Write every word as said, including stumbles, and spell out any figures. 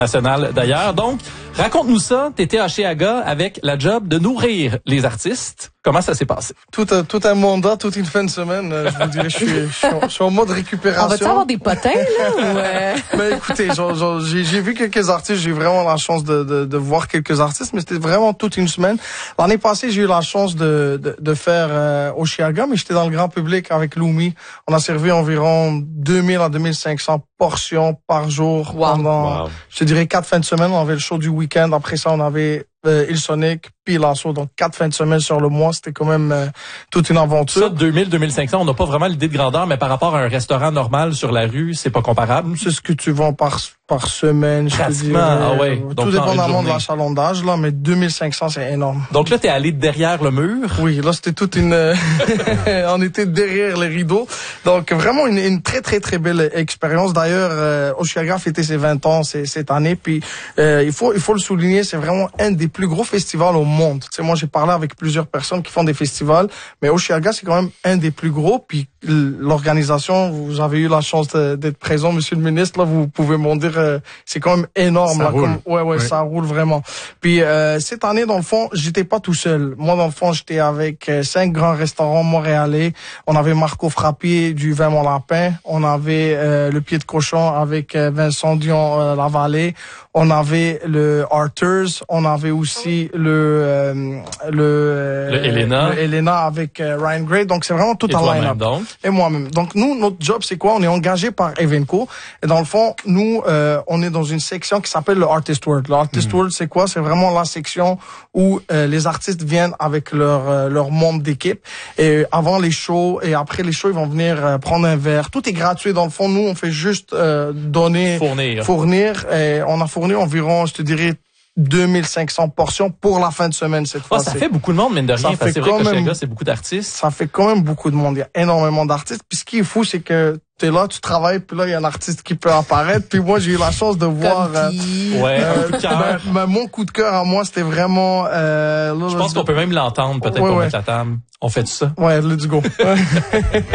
national d'ailleurs. Donc, raconte-nous ça. T'étais à Osheaga avec la job de nourrir les artistes. Comment ça s'est passé? Tout un, tout un mandat, toute une fin de semaine. Euh, je vous dirais, je suis, je suis, en, je suis en mode récupération. On va-tu avoir des potins, là? Ou euh... Ben, écoutez, genre, genre, j'ai, j'ai vu quelques artistes. J'ai eu vraiment la chance de, de, de voir quelques artistes, mais c'était vraiment toute une semaine. L'année passée, j'ai eu la chance de, de, de faire euh, Osheaga, mais j'étais dans le grand public avec Lumi. On a servi environ deux mille à deux mille cinq cents portions par jour wow. pendant, wow. je te dirais, quatre fins de semaine. On avait le show du week-end. Après ça, on avait Euh, Ilsonic, puis Lasso, donc quatre fins de semaine sur le mois, c'était quand même euh, toute une aventure. Ça, deux mille, deux mille cinq cents, on n'a pas vraiment l'idée de grandeur, mais par rapport à un restaurant normal sur la rue, c'est pas comparable. C'est ce que tu vends par par semaine, je te dirais. Ah ouais. Tout Donc, dépendamment de l'achalandage, là, mais deux mille cinq cents, c'est énorme. Donc là, t'es allé derrière le mur. Oui, là, c'était toute une... on était derrière les rideaux. Donc, vraiment une, une très, très, très belle expérience. D'ailleurs, euh, Osheaga a fêté ses vingt ans c'est, cette année, puis euh, il faut il faut le souligner, c'est vraiment un des plus gros festivals au monde. Tu sais, moi, j'ai parlé avec plusieurs personnes qui font des festivals, mais Osheaga, c'est quand même un des plus gros, puis l'organisation, vous avez eu la chance de, d'être présent, monsieur le ministre, là, vous pouvez m'en dire, euh, c'est quand même énorme. Ça là, roule. Comme, ouais, ouais, oui. ça roule vraiment. Puis euh, cette année, dans le fond, j'étais pas tout seul. Moi, dans le fond, j'étais avec euh, cinq grands restaurants montréalais. On avait Marco Frappier du Vin Mon Lapin. On avait euh, le Pied de Cochon avec euh, Vincent Dion euh, Lavallée. On avait le Arthur's. On avait aussi le euh, le, euh, le Elena. le Elena avec euh, Ryan Gray. Donc c'est vraiment tout Et un line-up. donc. Et moi-même. Donc nous, notre job, c'est quoi? On est engagé par Evenco. Et dans le fond, nous, euh, on est dans une section qui s'appelle le Artist World. Le Artist mmh. World, c'est quoi? C'est vraiment la section où euh, les artistes viennent avec leur euh, leur membre d'équipe. Et avant les shows et après les shows, ils vont venir euh, prendre un verre. Tout est gratuit. Dans le fond, nous, on fait juste euh, donner, fournir. fournir. Et on a fourni environ, je te dirais, deux mille cinq cents portions pour la fin de semaine cette fois. Oh, ça fait beaucoup de monde, mine de rien. Parce que c'est vrai que Osheaga, c'est beaucoup d'artistes. Ça fait quand même beaucoup de monde. Il y a énormément d'artistes. Puis ce qui est fou, c'est que t'es là, tu travailles, puis là, il y a un artiste qui peut apparaître. Puis moi, j'ai eu la chance de voir... Euh, ouais, euh, un coup de cœur. Ben, ben, mon coup de cœur à moi, c'était vraiment... Euh, là, Je pense là, qu'on peut même l'entendre, peut-être, ouais, pour ouais. mettre la table. On fait tout ça? Ouais, let's go.